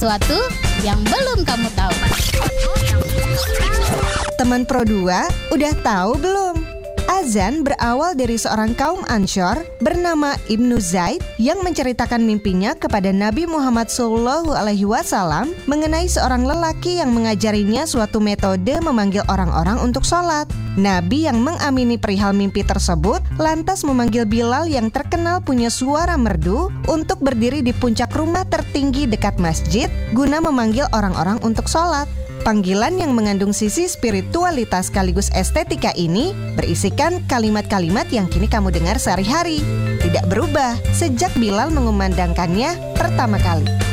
Sesuatu yang belum kamu tahu. Teman Pro 2, udah tahu belum? Azan berawal dari seorang kaum Ansyar bernama Ibnu Zaid yang menceritakan mimpinya kepada Nabi Muhammad SAW mengenai seorang lelaki yang mengajarinya suatu metode memanggil orang-orang untuk sholat. Nabi yang mengamini perihal mimpi tersebut lantas memanggil Bilal yang terkenal punya suara merdu untuk berdiri di puncak rumah tertinggi dekat masjid guna memanggil orang-orang untuk sholat. Panggilan yang mengandung sisi spiritualitas sekaligus estetika ini berisikan kalimat-kalimat yang kini kamu dengar sehari-hari. Tidak berubah sejak Bilal mengumandangkannya pertama kali.